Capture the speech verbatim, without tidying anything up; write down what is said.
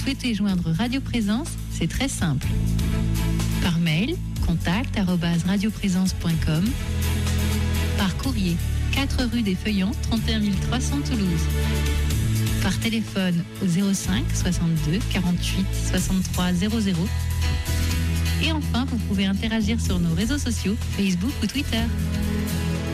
souhaitez joindre Radio Présence, c'est très simple. Par mail, contact arobase radioprésence point com. Par courrier, quatre rue des Feuillants, trente et un mille trois cents Toulouse. Par téléphone au zéro cinq soixante-deux quarante-huit soixante-trois zéro zéro. Et enfin, vous pouvez interagir sur nos réseaux sociaux, Facebook ou Twitter.